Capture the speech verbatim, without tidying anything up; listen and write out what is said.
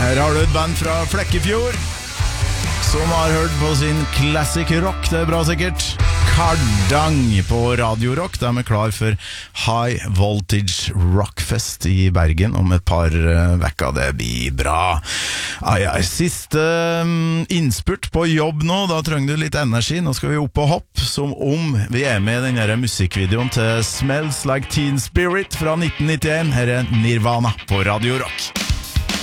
Her har du et band fra Flekkefjord som har hørt på sin classic rock. Det er bra sikkert. Kardang på Radio Rock. De er klar for High Voltage Rockfest i Bergen om et par vekker. Det blir bra. Ai, ai. Siste um, innspurt på jobb nå. Da trenger du litt energi. Nå skal vi opp og hopp som om vi er med i den her musikkvideoen til Smells Like Teen Spirit fra nitten nittien. Her er Nirvana på Radio Rock.